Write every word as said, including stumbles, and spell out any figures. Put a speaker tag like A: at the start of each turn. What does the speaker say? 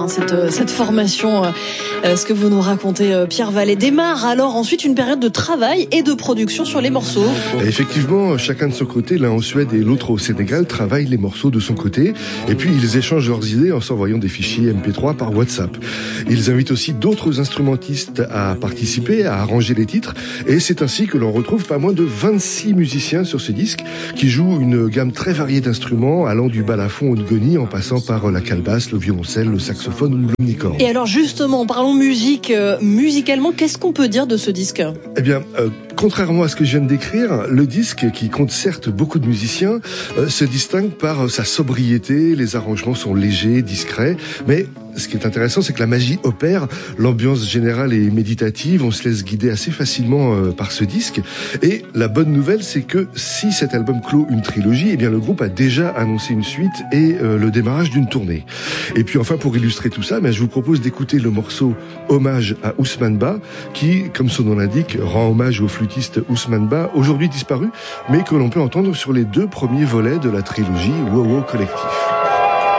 A: cette, cette formation, euh, ce que vous nous racontez, euh, Pierre Vallet. Démarre alors ensuite une période de travail et de production sur les morceaux.
B: Et effectivement, chacun de son côté, l'un en Suède et l'autre au Sénégal, travaillent les morceaux de son côté. Et puis, ils échangent leurs idées en s'envoyant des fichiers M P trois par WhatsApp. Ils invitent aussi d'autres instrumentistes à participer, à arranger les titres. Et c'est ainsi que l'on retrouve pas moins de vingt-six musiciens sur ce disque qui jouent une gamme très variée d'instruments, allant du balafon au ngoni en passant par la calebasse, le violoncelle, le saxophone ou l'omnichord.
A: Et alors justement, parlons musique. Euh, musicalement, qu'est-ce qu'on peut dire de ce disque ?
B: Eh bien, euh, contrairement à ce que je viens de décrire, le disque, qui compte certes beaucoup de musiciens, euh, se distingue par euh, sa sobriété. Les arrangements sont légers, discrets, mais ce qui est intéressant, c'est que la magie opère, l'ambiance générale est méditative, on se laisse guider assez facilement euh, par ce disque. Et la bonne nouvelle, c'est que si cet album clôt une trilogie, eh bien le groupe a déjà annoncé une suite et euh, le démarrage d'une tournée. Et puis enfin, pour illustrer tout ça, eh bien, je vous propose d'écouter le morceau Hommage à Ousmane Ba, qui, comme son nom l'indique, rend hommage au flûtiste Ousmane Ba, aujourd'hui disparu, mais que l'on peut entendre sur les deux premiers volets de la trilogie Wow Wow Collectif.